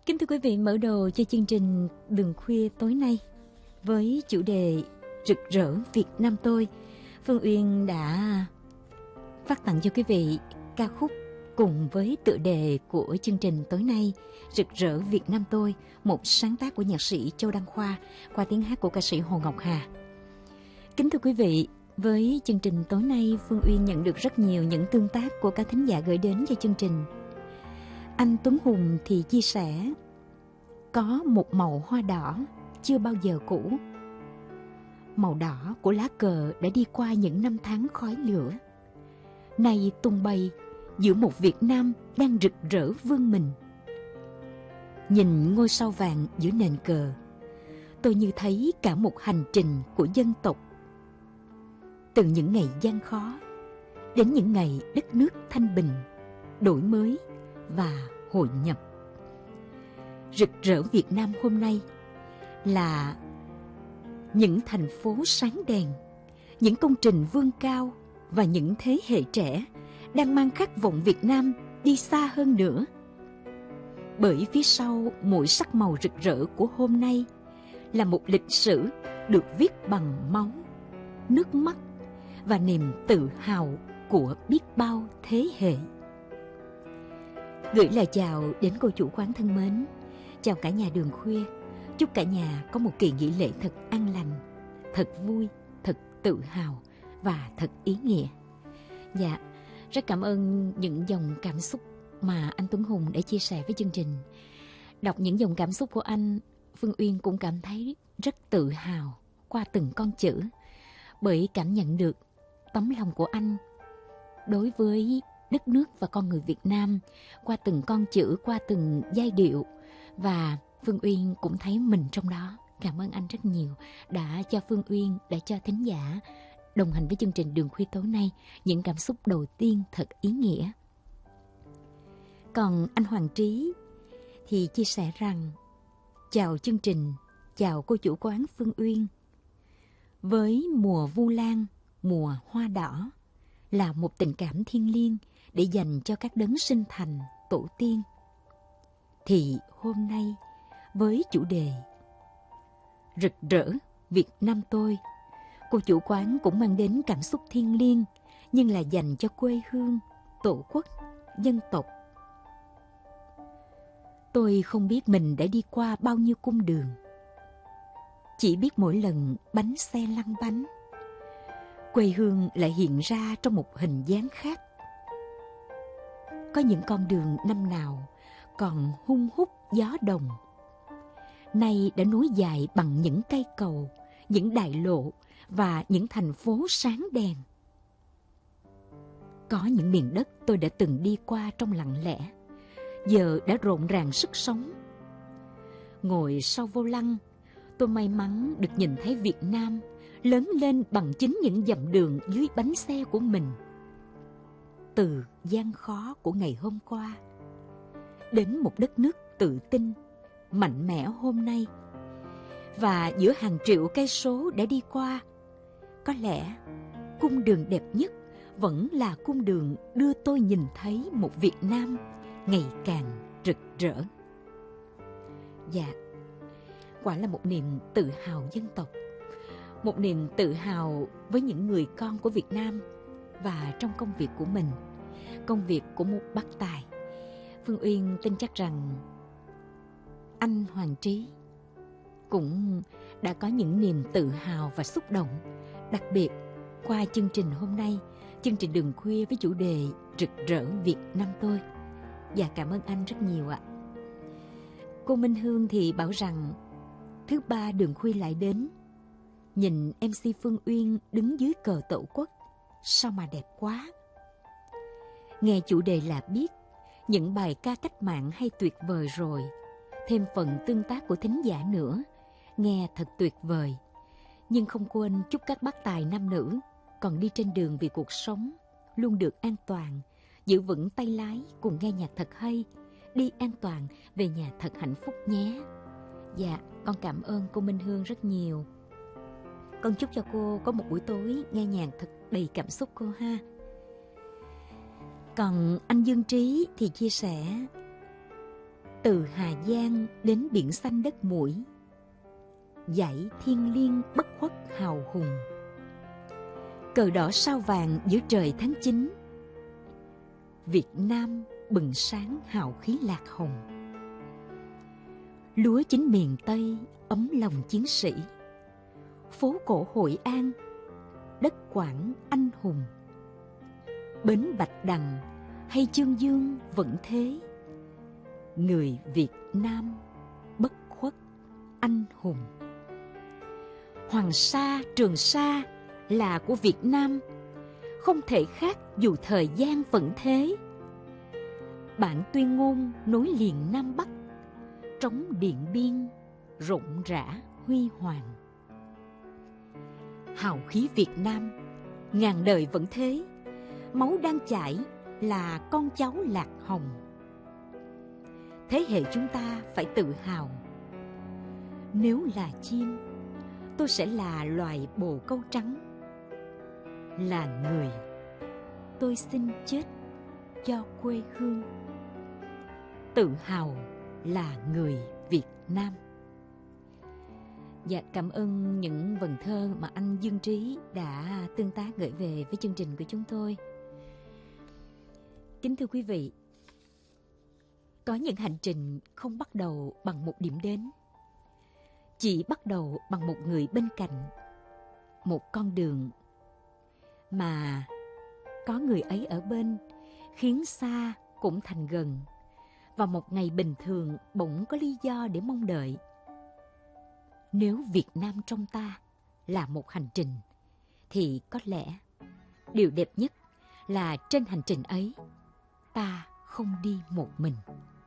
Kính thưa quý vị, mở đầu cho chương trình Đường Khuya tối nay với chủ đề Rực rỡ Việt Nam tôi, Phương Uyên đã phát tặng cho quý vị ca khúc cùng với tựa đề của chương trình tối nay, Rực rỡ Việt Nam tôi, một sáng tác của nhạc sĩ Châu Đăng Khoa qua tiếng hát của ca sĩ Hồ Ngọc Hà. Kính thưa quý vị, với chương trình tối nay, Phương Uyên nhận được rất nhiều những tương tác của các thính giả gửi đến cho chương trình. Anh Tuấn Hùng thì chia sẻ: có một màu hoa đỏ chưa bao giờ cũ. Màu đỏ của lá cờ đã đi qua những năm tháng khói lửa, nay tung bay giữa một Việt Nam đang rực rỡ vươn mình. Nhìn ngôi sao vàng giữa nền cờ, tôi như thấy cả một hành trình của dân tộc. Từ những ngày gian khó đến những ngày đất nước thanh bình, đổi mới và hội nhập. Rực rỡ Việt Nam hôm nay là những thành phố sáng đèn, những công trình vươn cao và những thế hệ trẻ đang mang khát vọng Việt Nam đi xa hơn nữa. Bởi phía sau mỗi sắc màu rực rỡ của hôm nay là một lịch sử được viết bằng máu, nước mắt và niềm tự hào của biết bao thế hệ. Gửi lời chào đến cô chủ quán thân mến. Chào cả nhà Đường Khuya. Chúc cả nhà có một kỳ nghỉ lễ thật an lành, thật vui, thật tự hào và thật ý nghĩa. Dạ, rất cảm ơn những dòng cảm xúc mà anh Tuấn Hùng đã chia sẻ với chương trình. Đọc những dòng cảm xúc của anh, Phương Uyên cũng cảm thấy rất tự hào qua từng con chữ, bởi cảm nhận được tấm lòng của anh đối với đất nước và con người Việt Nam qua từng con chữ, qua từng giai điệu. Và Phương Uyên cũng thấy mình trong đó. Cảm ơn anh rất nhiều đã cho Phương Uyên, đã cho thính giả đồng hành với chương trình Đường Khuya tối nay những cảm xúc đầu tiên thật ý nghĩa. Còn anh Hoàng Trí thì chia sẻ rằng: chào chương trình, chào cô chủ quán Phương Uyên. Với mùa vu lan, mùa hoa đỏ là một tình cảm thiêng liêng để dành cho các đấng sinh thành, tổ tiên, thì hôm nay với chủ đề Rực rỡ Việt Nam tôi, cô chủ quán cũng mang đến cảm xúc thiêng liêng, nhưng là dành cho quê hương, tổ quốc, dân tộc. Tôi không biết mình đã đi qua bao nhiêu cung đường, chỉ biết mỗi lần bánh xe lăn bánh, quê hương lại hiện ra trong một hình dáng khác. Có những con đường năm nào còn hun hút gió đồng, nay đã nối dài bằng những cây cầu, những đại lộ và những thành phố sáng đèn. Có những miền đất tôi đã từng đi qua trong lặng lẽ, giờ đã rộn ràng sức sống. Ngồi sau vô lăng, tôi may mắn được nhìn thấy Việt Nam lớn lên bằng chính những dặm đường dưới bánh xe của mình. Từ gian khó của ngày hôm qua đến một đất nước tự tin, mạnh mẽ hôm nay. Và giữa hàng triệu cây số đã đi qua, có lẽ cung đường đẹp nhất vẫn là cung đường đưa tôi nhìn thấy một Việt Nam ngày càng rực rỡ. Dạ, quả là một niềm tự hào dân tộc, một niềm tự hào với những người con của Việt Nam và trong công việc của mình, công việc của một bác tài. Phương Uyên tin chắc rằng anh Hoàng Trí cũng đã có những niềm tự hào và xúc động, đặc biệt qua chương trình hôm nay, chương trình Đường Khuya với chủ đề Rực rỡ Việt Nam tôi. Và cảm ơn anh rất nhiều ạ. Cô Minh Hương thì bảo rằng thứ ba Đường Khuya lại đến, nhìn MC Phương Uyên đứng dưới cờ Tổ quốc, sao mà đẹp quá. Nghe chủ đề là biết những bài ca cách mạng hay tuyệt vời rồi, thêm phần tương tác của thính giả nữa, nghe thật tuyệt vời. Nhưng không quên chúc các bác tài nam nữ còn đi trên đường vì cuộc sống luôn được an toàn, giữ vững tay lái cùng nghe nhạc thật hay, đi an toàn về nhà thật hạnh phúc nhé. Dạ, con cảm ơn cô Minh Hương rất nhiều. Con chúc cho cô có một buổi tối nghe nhạc thật đầy cảm xúc cô ha. Còn anh Dương Trí thì chia sẻ: Từ Hà Giang đến biển xanh đất mũi, dãy thiêng liêng bất khuất hào hùng. Cờ đỏ sao vàng giữa trời tháng 9, Việt Nam bừng sáng hào khí lạc hồng. Lúa chín miền Tây ấm lòng chiến sĩ, phố cổ Hội An, đất Quảng anh hùng. Bến Bạch Đằng hay Chương Dương vẫn thế, người Việt Nam bất khuất anh hùng. Hoàng Sa, Trường Sa là của Việt Nam, không thể khác dù thời gian vẫn thế. Bản tuyên ngôn nối liền Nam Bắc, trống Điện Biên rộn rã huy hoàng. Hào khí Việt Nam ngàn đời vẫn thế, máu đang chảy là con cháu Lạc Hồng. Thế hệ chúng ta phải tự hào. Nếu là chim, tôi sẽ là loài bồ câu trắng. Là người, tôi xin chết cho quê hương. Tự hào là người Việt Nam. Dạ, cảm ơn những vần thơ mà anh Dương Trí đã tương tác gửi về với chương trình của chúng tôi. Kính thưa quý vị, có những hành trình không bắt đầu bằng một điểm đến, chỉ bắt đầu bằng một người bên cạnh, một con đường mà có người ấy ở bên, khiến xa cũng thành gần, và một ngày bình thường bỗng có lý do để mong đợi. Nếu Việt Nam trong ta là một hành trình, thì có lẽ điều đẹp nhất là trên hành trình ấy ta không đi một mình.